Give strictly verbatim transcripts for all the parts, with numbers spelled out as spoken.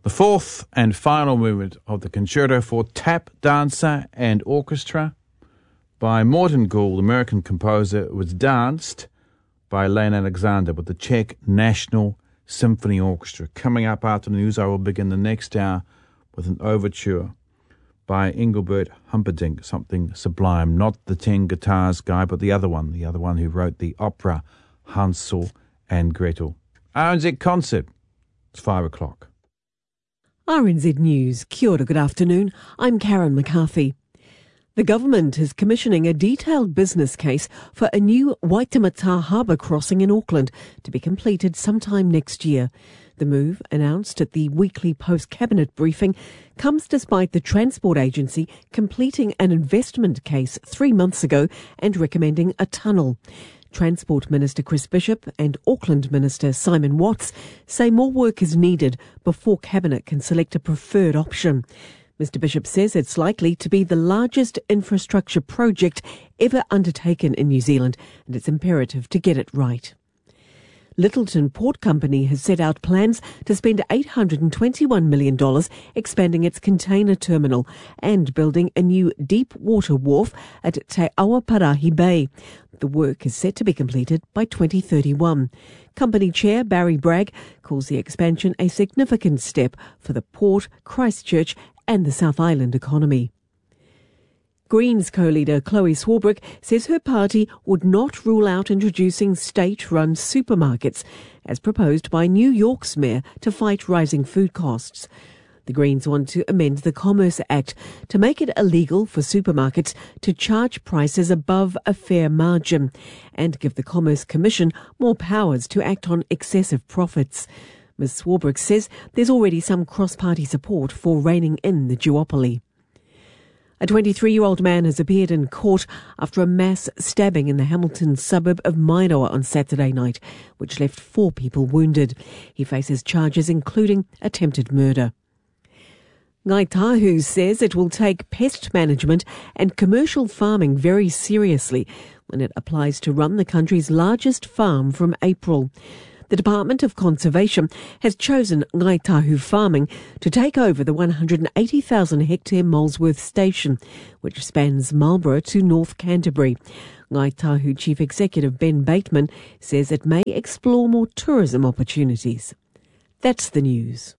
The fourth and final movement of the Concerto for Tap, Dancer and Orchestra by Morten Gould, American composer, was danced by Elaine Alexander with the Czech National Symphony Orchestra. Coming up after the news, I will begin the next hour with an overture by Engelbert Humperdinck, something sublime. Not the ten guitars guy, but the other one, the other one who wrote the opera Hansel and Gretel. R N Z Concert. It's five o'clock. R N Z News. Kia ora, good afternoon. I'm Karen McCarthy. The government is commissioning a detailed business case for a new Waitemata harbour crossing in Auckland to be completed sometime next year. The move, announced at the weekly post-cabinet briefing, comes despite the Transport Agency completing an investment case three months ago and recommending a tunnel. Transport Minister Chris Bishop and Auckland Minister Simon Watts say more work is needed before Cabinet can select a preferred option. Mister Bishop says it's likely to be the largest infrastructure project ever undertaken in New Zealand, and it's imperative to get it right. Littleton Port Company has set out plans to spend eight hundred twenty-one million dollars expanding its container terminal and building a new deep water wharf at Te Awaparahi Bay. The work is set to be completed by twenty thirty-one. Company Chair Barry Bragg calls the expansion a significant step for the port, Christchurch and the South Island economy. Greens co-leader Chloe Swarbrick says her party would not rule out introducing state-run supermarkets, as proposed by New York's mayor to fight rising food costs. The Greens want to amend the Commerce Act to make it illegal for supermarkets to charge prices above a fair margin and give the Commerce Commission more powers to act on excessive profits. Miz Swarbrick says there's already some cross-party support for reining in the duopoly. A twenty-three-year-old man has appeared in court after a mass stabbing in the Hamilton suburb of Mainoa on Saturday night, which left four people wounded. He faces charges including attempted murder. Ngāi Tahu says it will take pest management and commercial farming very seriously when it applies to run the country's largest farm from April. The Department of Conservation has chosen Ngāi Tahu Farming to take over the one hundred eighty thousand hectare Molesworth station, which spans Marlborough to North Canterbury. Ngāi Tahu Chief Executive Ben Bateman says it may explore more tourism opportunities. That's the news.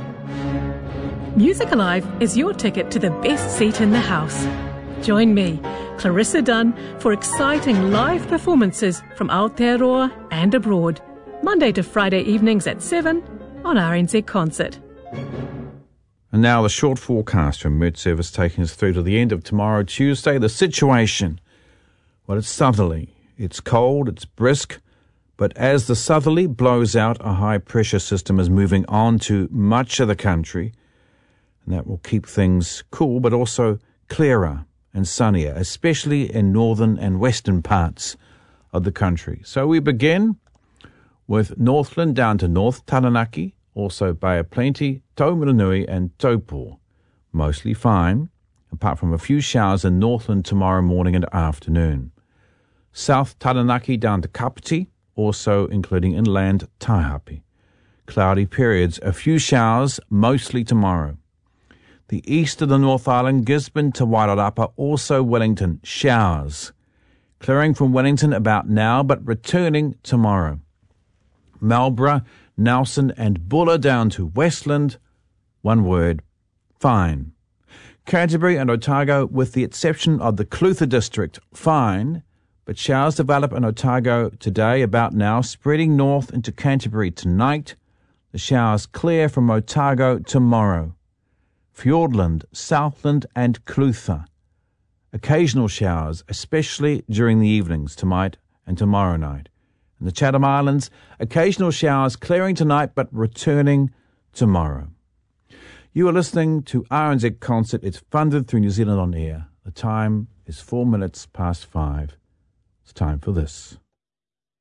Music Alive is your ticket to the best seat in the house. Join me, Clarissa Dunn, for exciting live performances from Aotearoa and abroad. Monday to Friday evenings at seven on R N Z Concert. And now the short forecast from Met Service taking us through to the end of tomorrow, Tuesday. The situation, well, it's southerly. It's cold, it's brisk, but as the southerly blows out, a high-pressure system is moving on to much of the country, and that will keep things cool, but also clearer and sunnier, especially in northern and western parts of the country. So we begin with Northland down to North Taranaki, also Bay of Plenty, Taumarunui and Taupo. Mostly fine, apart from a few showers in Northland tomorrow morning and afternoon. South Taranaki down to Kapiti, also including inland Taihape. Cloudy periods, a few showers, mostly tomorrow. The east of the North Island, Gisborne to Wairarapa, also Wellington, showers. Clearing from Wellington about now, but returning tomorrow. Marlborough, Nelson and Buller down to Westland, one word, fine. Canterbury and Otago, with the exception of the Clutha district, fine, but showers develop in Otago today about now, spreading north into Canterbury tonight. The showers clear from Otago tomorrow. Fiordland, Southland and Clutha. Occasional showers, especially during the evenings tonight and tomorrow night. In the Chatham Islands, occasional showers clearing tonight but returning tomorrow. You are listening to R N Z Concert. It's funded through New Zealand On Air. The time is four minutes past five. It's time for this.